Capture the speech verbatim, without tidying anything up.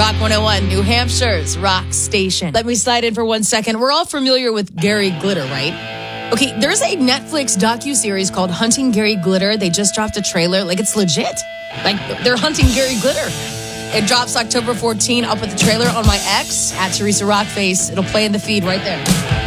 Rock one oh one, New Hampshire's rock station. Let me slide in for one second. We're all familiar with Gary Glitter, right? Okay, there's a Netflix docuseries called Hunting Gary Glitter. They just dropped a trailer. Like, it's legit. Like, they're hunting Gary Glitter. It drops October fourteenth. I'll put the trailer on my X, at Teresa Rockface. It'll play in the feed right there.